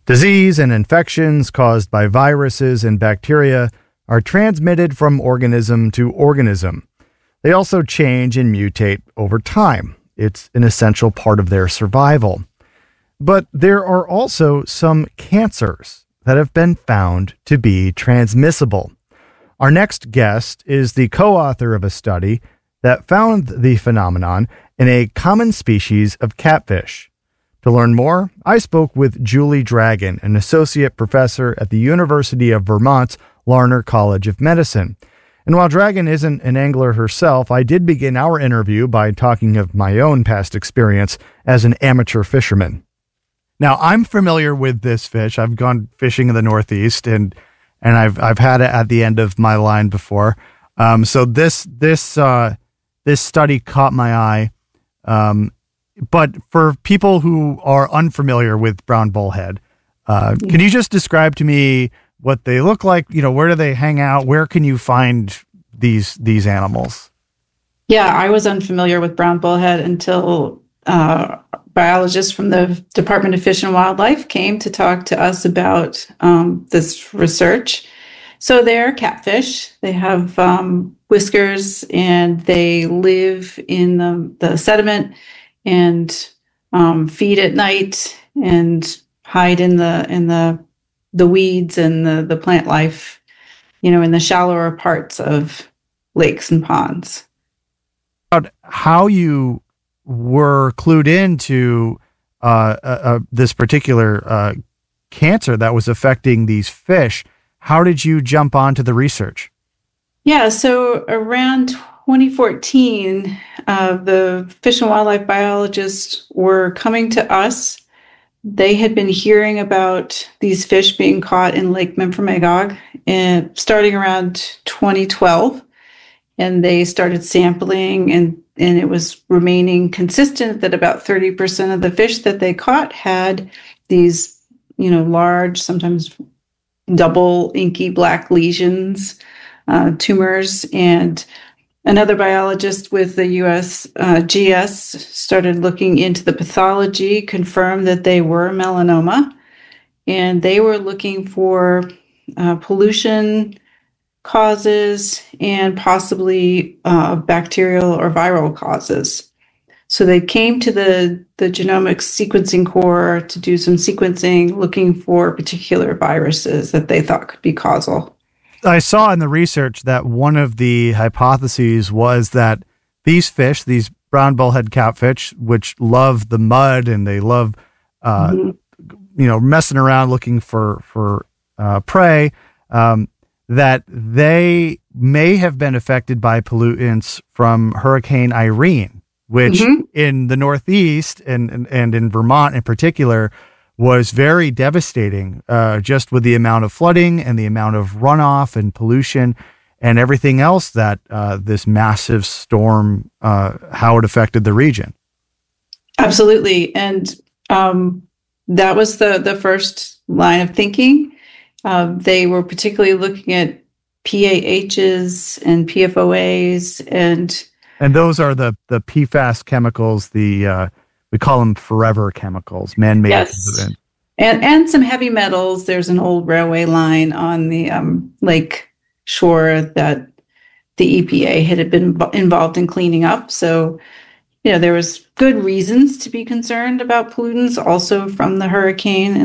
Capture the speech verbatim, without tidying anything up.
Disease and infections caused by viruses and bacteria are transmitted from organism to organism. They also change and mutate over time. It's an essential part of their survival. But there are also some cancers that have been found to be transmissible. Our next guest is the co-author of a study that found the phenomenon in a common species of catfish. To learn more, I spoke with Julie Dragon, an associate professor at the University of Vermont's Larner College of Medicine. And while Dragon isn't an angler herself, I did begin our interview by talking of my own past experience as an amateur fisherman. Now, I'm familiar with this fish. I've gone fishing in the Northeast, and and I've I've had it at the end of my line before. Um, so this this uh, this study caught my eye. Um, But for people who are unfamiliar with brown bullhead, uh, can you just describe to me what they look like? You know, where do they hang out? Where can you find these these animals? Yeah, I was unfamiliar with brown bullhead until uh, biologists from the Department of Fish and Wildlife came to talk to us about um, this research. So they're catfish. They have um, whiskers, and they live in the, the sediment and um, feed at night and hide in the in the the weeds and the, the plant life, you know, in the shallower parts of lakes and ponds. How you were clued into uh, uh, uh, this particular uh, cancer that was affecting these fish? How did you jump onto the research? Yeah, so around twenty fourteen, uh, the fish and wildlife biologists were coming to us. They had been hearing about these fish being caught in Lake Memphremagog and starting around twenty twelve, and they started sampling, and, and it was remaining consistent that about thirty percent of the fish that they caught had these, you know, large, sometimes double inky black lesions, uh, tumors, and another biologist with the U S uh, G S started looking into the pathology, confirmed that they were melanoma, and they were looking for uh, pollution causes and possibly uh, bacterial or viral causes. So they came to the, the Genomics Sequencing Corps to do some sequencing, looking for particular viruses that they thought could be causal. I saw in the research that one of the hypotheses was that these fish, these brown bullhead catfish, which love the mud and they love, uh, mm-hmm. you know, messing around looking for for uh, prey, um, that they may have been affected by pollutants from Hurricane Irene, which mm-hmm. in the Northeast and, and and in Vermont in particular was very devastating, uh, just with the amount of flooding and the amount of runoff and pollution and everything else that uh, this massive storm, uh, how it affected the region. Absolutely. And um, that was the, the first line of thinking. Uh, they were particularly looking at P A Hs and P F O As. And and those are the, the P FAS chemicals, the uh, we call them forever chemicals, man-made. Yes. And and some heavy metals. There's an old railway line on the um, lake shore that the E P A had been involved in cleaning up. So, you know, there was good reasons to be concerned about pollutants also from the hurricane.